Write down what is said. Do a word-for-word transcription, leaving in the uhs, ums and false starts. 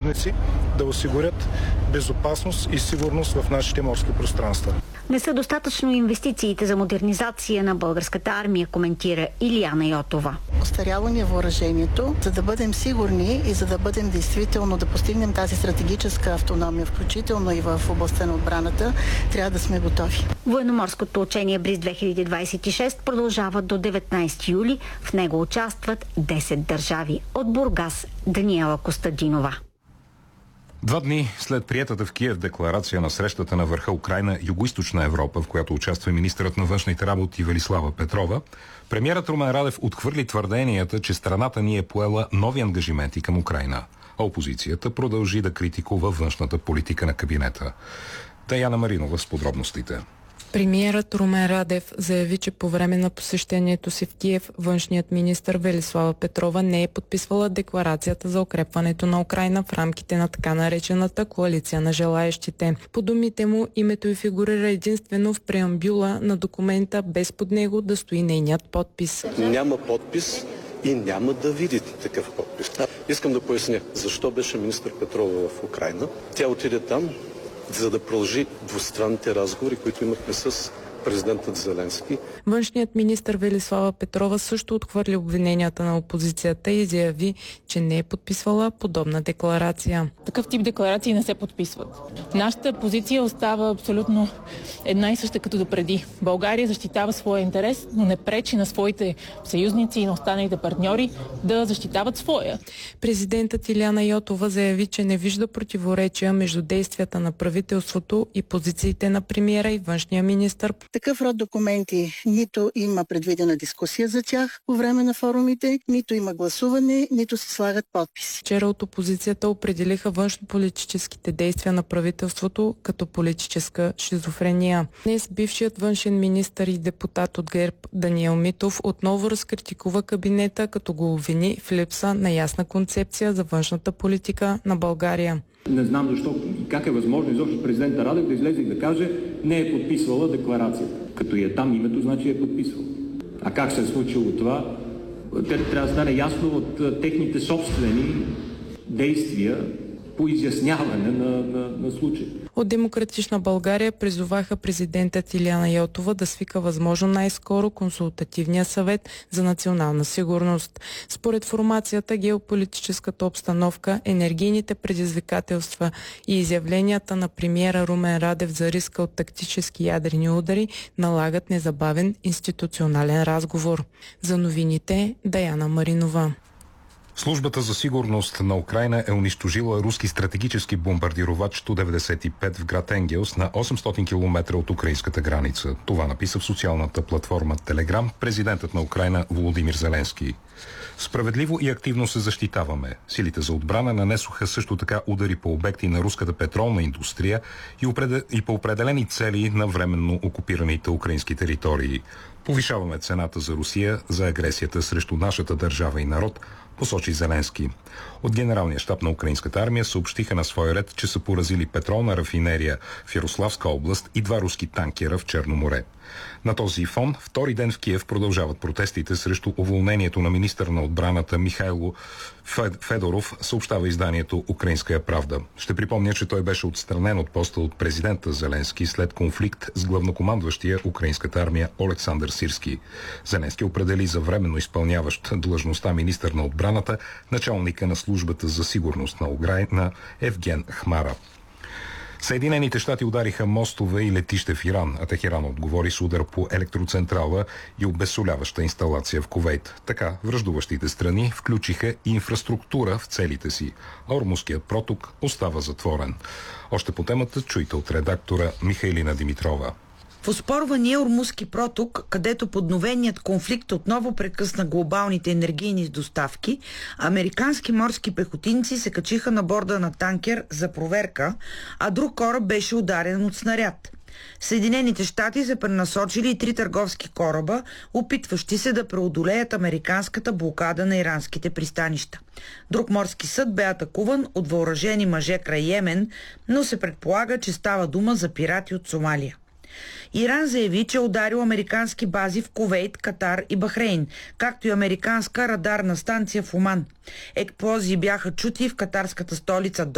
съюзници да осигурят безопасност и сигурност в нашите морски пространства. Не са достатъчно инвестициите за модернизация на българската армия, коментира Илияна Йотова. Остаряло ни е въоръжението, за да бъдем сигурни и за да бъдем действително да постигнем тази стратегическа автономия, включително и в областта на отбраната, трябва да сме готови. Военноморското учение Бриз две хиляди двадесет и шест продължава до деветнадесети юли. В него участват десет държави. От Бургас, Даниела Костадинова. Два дни след приетата в Киев декларация на срещата на върха Украйна Югоизточна Европа, в която участва министърът на външните работи Велислава Петрова, премиерът Румен Радев отхвърли твърденията, че страната ни е поела нови ангажименти към Украйна, а опозицията продължи да критикува външната политика на кабинета. Таяна Маринова с подробностите. Премиерът Румен Радев заяви, че по време на посещението си в Киев външният министър Велислава Петрова не е подписвала декларацията за укрепването на Украйна в рамките на така наречената коалиция на желаещите. По думите му, името й фигурира единствено в преамбюла на документа, без под него да стои нейният подпис. Няма подпис и няма да видите такъв подпис. Искам да поясня защо беше министър Петрова в Украйна. Тя отиде там, за да продължи двустранните разговори, които имахме с президентът Зеленски. Външният министър Велислава Петрова също отхвърли обвиненията на опозицията и заяви, че не е подписвала подобна декларация. Такъв тип декларации не се подписват. Нашата позиция остава абсолютно една и съща като допреди. България защитава своя интерес, но не пречи на своите съюзници и на останалите партньори да защитават своя. Президентът Илияна Йотова заяви, че не вижда противоречия между действията на правителството и позициите на премиера и външния министър. Такъв род документи нито има предвидена дискусия за тях по време на форумите, нито има гласуване, нито се слагат подписи. Вчера от опозицията определиха външнополитическите действия на правителството като политическа шизофрения. Днес бившият външен министър и депутат от ГЕРБ Даниел Митов отново разкритикува кабинета, като го обвини в липса на ясна концепция за външната политика на България. Не знам защо и как е възможно изобщо президента Радев да излезе и да каже не е подписвала декларацията. Като и е там името, значи е подписвала. А как се е случило това? Те трябва да стане ясно от техните собствени действия по изясняване на, на, на случая. От Демократична България призоваха президентът Илияна Йотова да свика възможно най-скоро консултативния съвет за национална сигурност. Според формацията, геополитическата обстановка, енергийните предизвикателства и изявленията на премиера Румен Радев за риска от тактически ядрени удари налагат незабавен институционален разговор. За новините Даяна Маринова. Службата за сигурност на Украйна е унищожила руски стратегически бомбардировач Ту деветдесет и пет в град Енгелс на осемстотин километра от украинската граница. Това написа в социалната платформа Телеграм президентът на Украйна Володимир Зеленски. Справедливо и активно се защитаваме. Силите за отбрана нанесоха също така удари по обекти на руската петролна индустрия и, определ... и по определени цели на временно окупираните украински територии. Повишаваме цената за Русия за агресията срещу нашата държава и народ, посочи Зеленски. От Генералния щаб на украинската армия съобщиха на свой ред, че са поразили петролна рафинерия в Ярославска област и два руски танкера в Черно море. На този фон втори ден в Киев продължават протестите срещу уволнението на министър на отбраната Михайло Федоров, съобщава изданието Украинска правда. Ще припомня, че той беше отстранен от поста от президента Зеленски след конфликт с главнокомандващия украинската армия Олександър Сирски. Зеленски определи за временно изпълняващ длъжността министър на отбраната началника на службата за сигурност на Украйна Евген Хмара. Съединените щати удариха мостове и летище в Иран, а Техеран отговори с удар по електроцентрала и обезсоляваща инсталация в Кувейт. Така враждуващите страни включиха и инфраструктура в целите си, а Ормузският проток остава затворен. Още по темата чуйте от редактора Михайлина Димитрова. В оспорвания Ормузски проток, където подновеният конфликт отново прекъсна глобалните енергийни доставки, американски морски пехотинци се качиха на борда на танкер за проверка, а друг кораб беше ударен от снаряд. Съединените щати са пренасочили и три търговски кораба, опитващи се да преодолеят американската блокада на иранските пристанища. Друг морски съд бе атакуван от въоръжени мъже край Йемен, но се предполага, че става дума за пирати от Сомалия. Иран заяви, че е ударил американски бази в Кувейт, Катар и Бахрейн, както и американска радарна станция в Оман. Експлозии бяха чути в катарската столица